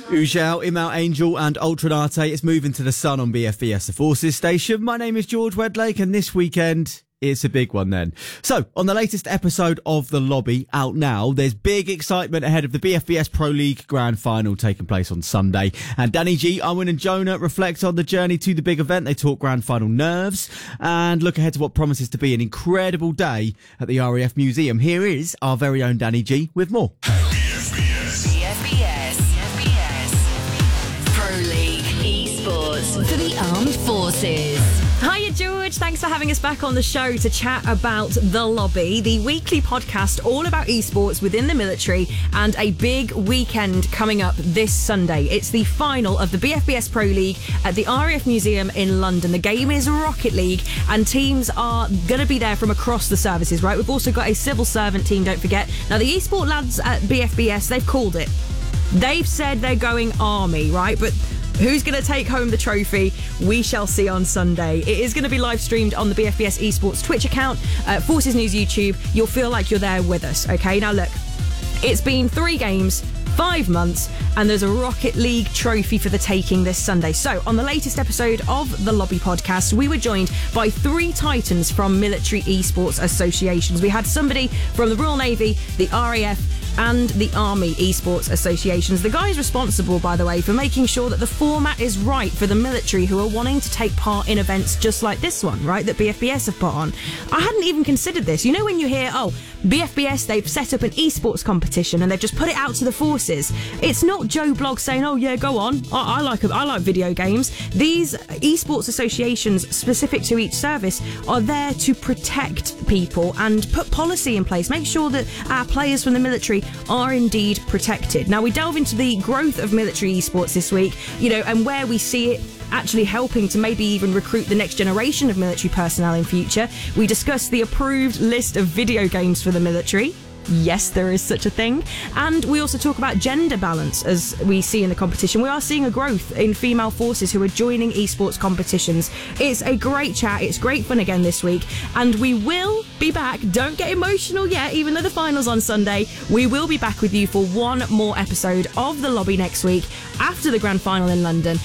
Ujao, Imal Angel and Ultranate. It's moving to the sun on BFBS, the Forces station. My name is George Wedlake, and this weekend, it's a big one then. So, on the latest episode of The Lobby, out now, there's big excitement ahead of the BFBS Pro League Grand Final taking place on Sunday. And Danny G, Owen and Jonah reflect on the journey to the big event. They talk Grand Final nerves and look ahead to what promises to be an incredible day at the RAF Museum. Here is our very own Danny G with more. For the Armed Forces. Hiya George, thanks for having us back on the show to chat about The Lobby, the weekly podcast all about esports within the military, and a big weekend coming up this Sunday. It's the final of the BFBS Pro League at the RAF Museum in London. The game is Rocket League and teams are going to be there from across the services, right? We've also got a civil servant team, don't forget. Now the esport lads at BFBS, they've called it. They've said they're going army, right? But who's going to take home the trophy? We shall see on Sunday. It is going to be live streamed on the BFBS Esports Twitch account, Forces News YouTube. You'll feel like you're there with us, okay? Now look, it's been 3 games, 5 months, and there's a Rocket League trophy for the taking this Sunday. So, on the latest episode of The Lobby podcast, we were joined by 3 titans from military esports associations. We had somebody from the Royal Navy, the RAF, and the Army Esports Associations. The guys responsible, by the way, for making sure that the format is right for the military who are wanting to take part in events just like this one, right, that BFBS have put on. I hadn't even considered this. You know when you hear, oh, BFBS, they've set up an esports competition and they've just put it out to the forces. It's not Joe Blogg saying, oh yeah, go on, I like video games. These esports associations specific to each service are there to protect people and put policy in place, make sure that our players from the military are indeed protected. Now we delve into the growth of military esports this week, you know, and where we see it actually helping to maybe even recruit the next generation of military personnel in future. We discuss the approved list of video games for the military. Yes, there is such a thing. And we also talk about gender balance as we see in the competition. We are seeing a growth in female forces who are joining esports competitions. It's a great chat. It's great fun again this week. And we will be back. Don't get emotional yet, even though the final's on Sunday. We will be back with you for one more episode of The Lobby next week after the grand final in London.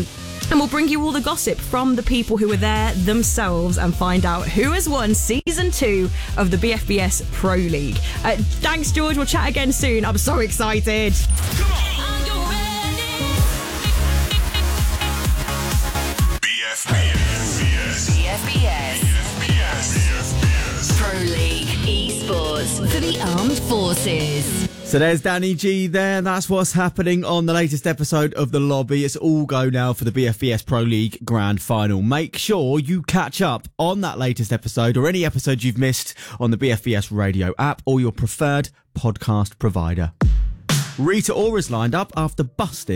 And we'll bring you all the gossip from the people who were there themselves and find out who has won Season 2 of the BFBS Pro League. Thanks, George. We'll chat again soon. I'm so excited. Come on. BFBS Pro League Esports for the Armed Forces. So there's Danny G there. That's what's happening on the latest episode of The Lobby. It's all go now for the BFBS Pro League Grand Final. Make sure you catch up on that latest episode or any episode you've missed on the BFBS radio app or your preferred podcast provider. Rita Ora's lined up after busting